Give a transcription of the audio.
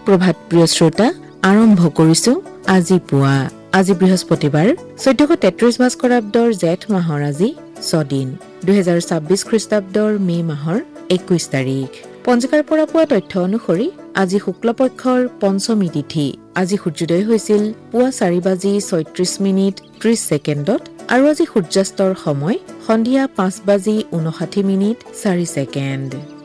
সুপ্ৰভাত প্ৰিয় শ্ৰোতা, আৰম্ভ কৰিছো আজি পুৱা। আজি বৃহস্পতিবাৰ 1433 ভাস্কৰাব্দৰ জেঠ মাহৰ আজি 6 দিন, 2026 খ্ৰীষ্টাব্দৰ মে মাহৰ 21 তাৰিখ। পঞ্জিকাৰ পৰা পোৱা তথ্য অনুসৰি আজি শুক্লপক্ষৰ পঞ্চমী তিথি। আজি সূৰ্যোদয় হৈছিল পুৱা 4:36:30 আৰু আজি সূৰ্যাস্তৰ সময় সন্ধিয়া 5:59:04।